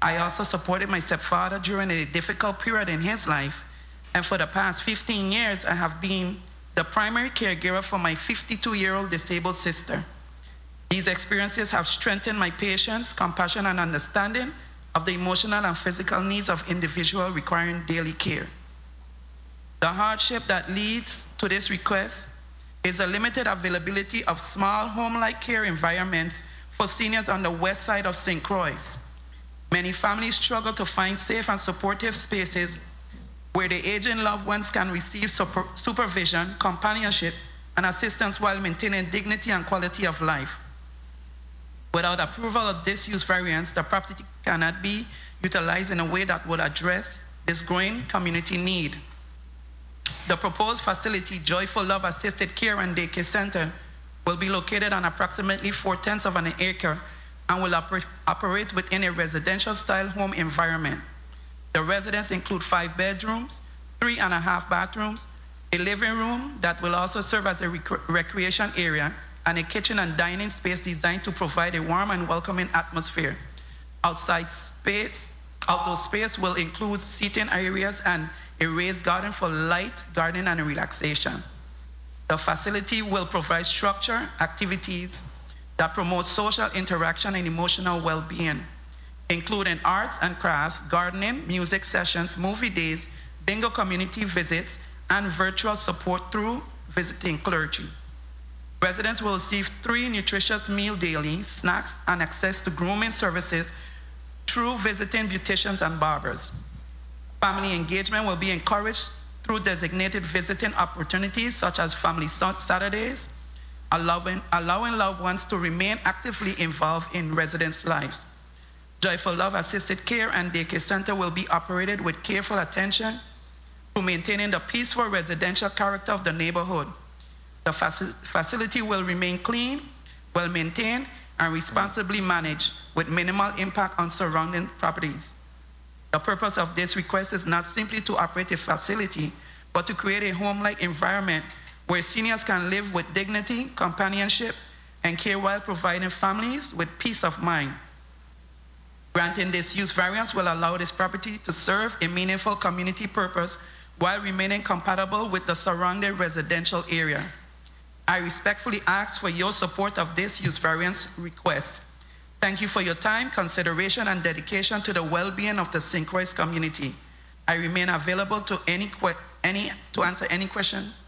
I also supported my stepfather during a difficult period in his life, and for the past 15 years, I have been the primary caregiver for my 52-year-old disabled sister. These experiences have strengthened my patience, compassion, and understanding of the emotional and physical needs of individuals requiring daily care. The hardship that leads to this request is the limited availability of small home-like care environments for seniors on the west side of St. Croix. Many families struggle to find safe and supportive spaces where their aging loved ones can receive supervision, companionship, and assistance while maintaining dignity and quality of life. Without approval of this use variance, the property cannot be utilized in a way that would address this growing community need. The proposed facility, Joyful Love Assisted Care and Daycare Center, will be located on approximately 4/10 of an acre and will operate within a residential-style home environment. The residence include 5 bedrooms, 3.5 bathrooms, a living room that will also serve as a recreation area, and a kitchen and dining space designed to provide a warm and welcoming atmosphere. Outdoor space will include seating areas and a raised garden for light gardening and relaxation. The facility will provide structure, activities that promote social interaction and emotional well-being, including arts and crafts, gardening, music sessions, movie days, bingo community visits, and virtual support through visiting clergy. Residents will receive 3 nutritious meals daily, snacks, and access to grooming services through visiting beauticians and barbers. Family engagement will be encouraged through designated visiting opportunities such as Family Saturdays, allowing loved ones to remain actively involved in residents' lives. Joyful Love Assisted Care and Daycare Center will be operated with careful attention to maintaining the peaceful residential character of the neighborhood. The facility will remain clean, well-maintained, and responsibly managed with minimal impact on surrounding properties. The purpose of this request is not simply to operate a facility, but to create a home-like environment where seniors can live with dignity, companionship, and care while providing families with peace of mind. Granting this use variance will allow this property to serve a meaningful community purpose while remaining compatible with the surrounding residential area. I respectfully ask for your support of this use variance request. Thank you for your time, consideration, and dedication to the well-being of the St. Croix community. I remain available to answer any questions.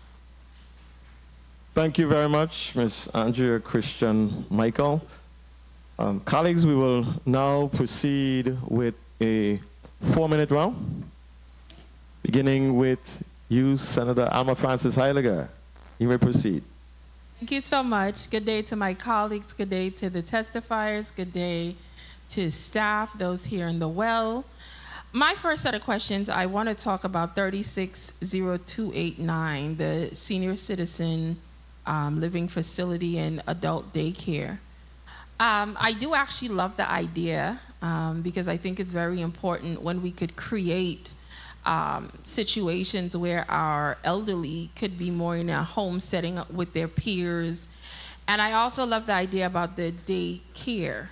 Thank you very much, Ms. Andrea Christian Michael. Colleagues, we will now proceed with a 4-minute round, beginning with you, Senator Alma Francis Heiliger. You may proceed. Thank you so much. Good day to my colleagues. Good day to the testifiers. Good day to staff, those here in the well. My first set of questions, I want to talk about 360289, the senior citizen living facility and adult daycare. I do actually love the idea because I think it's very important when we could create situations where our elderly could be more in a home setting with their peers. And I also love the idea about the daycare.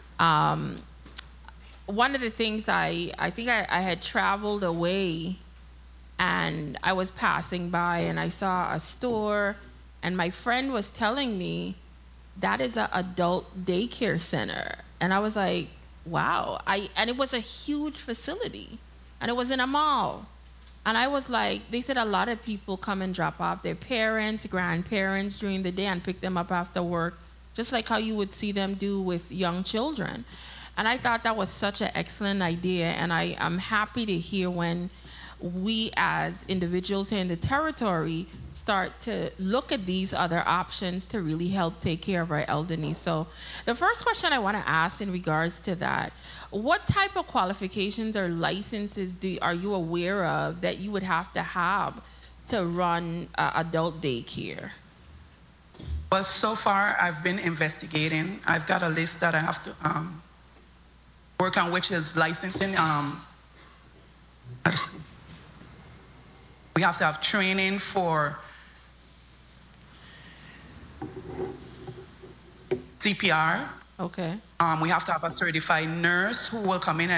One of the things I think I had traveled away and I was passing by and I saw a store and my friend was telling me that is an adult daycare center. And I was like, wow. And it was a huge facility. And it was in a mall. And I was like, they said a lot of people come and drop off their parents, grandparents during the day and pick them up after work, just like how you would see them do with young children. And I thought that was such an excellent idea. And I'm happy to hear when we as individuals here in the territory start to look at these other options to really help take care of our elderly. So the first question I want to ask in regards to that, what type of qualifications or licenses are you aware of that you would have to run adult daycare? Well, so far I've been investigating. I've got a list that I have to work on, which is licensing. We have to have training for CPR. Okay. We have to have a certified nurse who will come in and